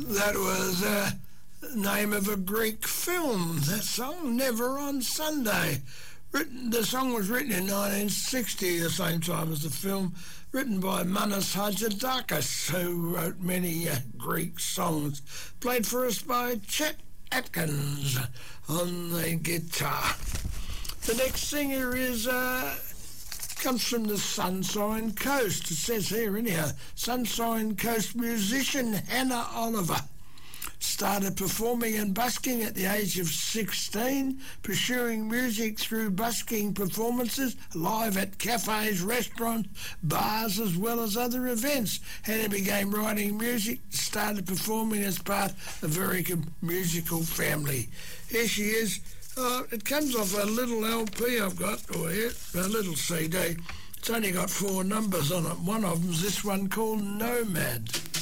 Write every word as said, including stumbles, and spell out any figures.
That was uh, the name of a Greek film, that song, Never on Sunday. Written, the song was written in nineteen sixty, the same time as the film, written by Manos Hadjidakis, who wrote many uh, Greek songs, played for us by Chet Atkins on the guitar. The next singer is uh, comes from the Sunshine Coast. It says here anyhow, Sunshine Coast musician Hannah Oliver started performing and busking at the age of sixteen, pursuing music through busking performances live at cafes, restaurants, bars, as well as other events. Hannah began writing music, started performing as part of a very good musical family. Here she is. Uh, it comes off a little L P I've got, or here, a little C D. It's only got four numbers on it. One of them's this one called Nomad.